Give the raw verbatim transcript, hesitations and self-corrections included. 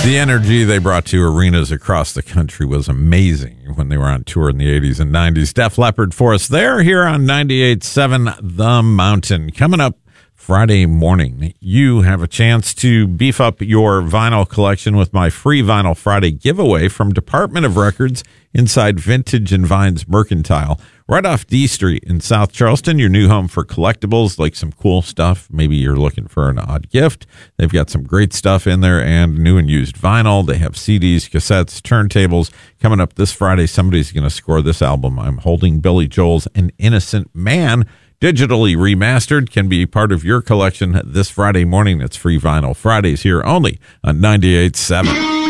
The energy they brought to arenas across the country was amazing when they were on tour in the eighties and nineties. Def Leppard for us there here on ninety-eight point seven The Mountain. Coming up Friday morning, you have a chance to beef up your vinyl collection with my free Vinyl Friday giveaway from Department of Records inside Vintage and Vines Mercantile. Right off D Street in South Charleston, your new home for collectibles, like some cool stuff. Maybe you're looking for an odd gift. They've got some great stuff in there and new and used vinyl. They have C Ds, cassettes, turntables. Coming up this Friday, somebody's going to score this album. I'm Holding Billy Joel's An Innocent Man. Digitally remastered, can be part of your collection this Friday morning. It's free Vinyl Fridays here only on ninety-eight point seven.